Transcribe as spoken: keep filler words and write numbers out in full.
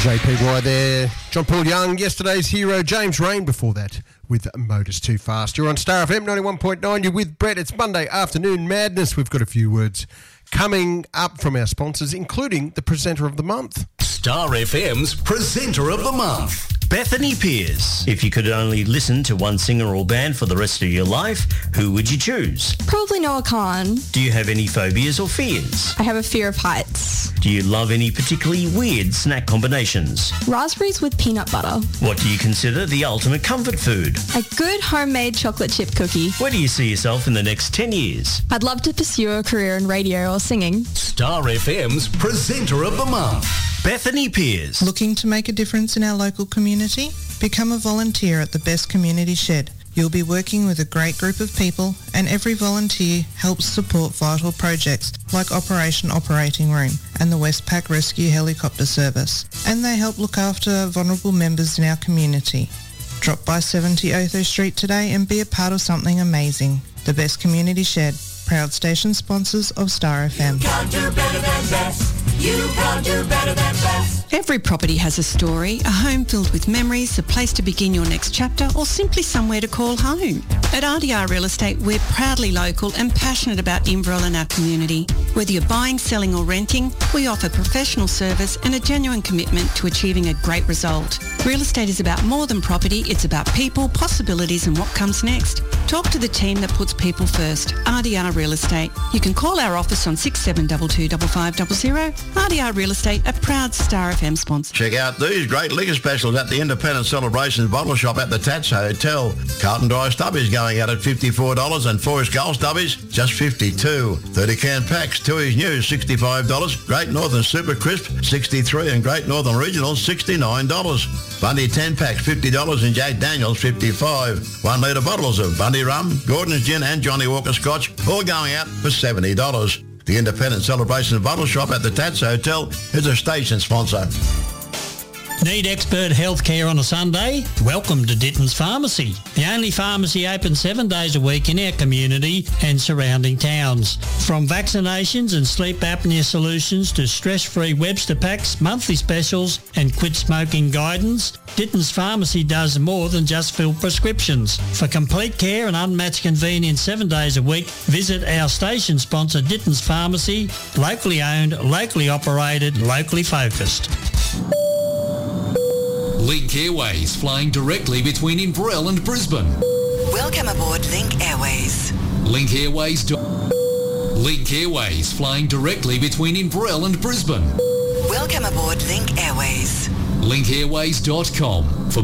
J P Y there. John Paul Young, yesterday's hero. James Rain before that with Motors Too Fast. You're on Star F M ninety-one point nine. You're with Brett. It's Monday afternoon madness. We've got a few words coming up from our sponsors, including the presenter of the month. Star F M's presenter of the month, Bethany Pears. If you could only listen to one singer or band for the rest of your life, who would you choose? Probably Noah Khan. Do you have any phobias or fears? I have a fear of heights. Do you love any particularly weird snack combinations? Raspberries with peanut butter. What do you consider the ultimate comfort food? A good homemade chocolate chip cookie. Where do you see yourself in the next ten years? I'd love to pursue a career in radio or singing. Star F M's presenter of the month, Bethany Pears. Looking to make a difference in our local community? Become a volunteer at the Best Community Shed. You'll be working with a great group of people, and every volunteer helps support vital projects like Operation Operating Room and the Westpac Rescue Helicopter Service. And they help look after vulnerable members in our community. Drop by seventy Otho Street today and be a part of something amazing. The Best Community Shed, proud station sponsors of Star F M. You can't do better than best. You can't do better than best. Every property has a story, a home filled with memories, a place to begin your next chapter, or simply somewhere to call home. At R D R Real Estate, we're proudly local and passionate about Inverell and our community. Whether you're buying, selling or renting, we offer professional service and a genuine commitment to achieving a great result. Real estate is about more than property, it's about people, possibilities and what comes next. Talk to the team that puts people first. R D R Real Estate. You can call our office on six seven two two five five zero zero. R D R Real Estate, a proud Star F M sponsor. Check out these great liquor specials at the Independent Celebrations Bottle Shop at the Tats Hotel. Carlton Dry Stubbies going out at fifty-four dollars and Forest Gold Stubbies just fifty-two dollars. thirty can packs, Tui's New sixty-five dollars. Great Northern Super Crisp sixty-three dollars and Great Northern Original sixty-nine dollars. Bundy ten packs fifty dollars and Jack Daniels fifty-five dollars. One litre bottles of Bundy Rum, Gordon's Gin and Johnny Walker Scotch all going out for seventy dollars. The Independent Celebrations Bottle Shop at the Tats Hotel is a station sponsor. Need expert healthcare on a Sunday? Welcome to Ditton's Pharmacy, the only pharmacy open seven days a week in our community and surrounding towns. From vaccinations and sleep apnea solutions to stress-free Webster packs, monthly specials and quit smoking guidance, Ditton's Pharmacy does more than just fill prescriptions. For complete care and unmatched convenience seven days a week, visit our station sponsor Ditton's Pharmacy, locally owned, locally operated, locally focused. Link Airways, flying directly between Inverell and Brisbane. Welcome aboard Link Airways. Link Airways. Do- Link Airways, flying directly between Inverell and Brisbane. Welcome aboard Link Airways. link airways dot com for